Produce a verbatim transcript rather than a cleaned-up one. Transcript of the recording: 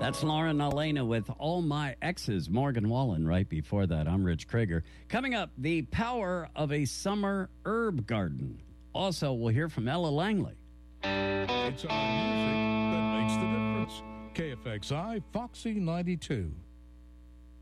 That's Lauren Elena with All My Exes. Morgan Wallen right before that. I'm Rich Krieger. Coming up, the power of a summer herb garden. Also, we'll hear from Ella Langley. It's our music that makes the difference. K F X I, Foxy ninety-two.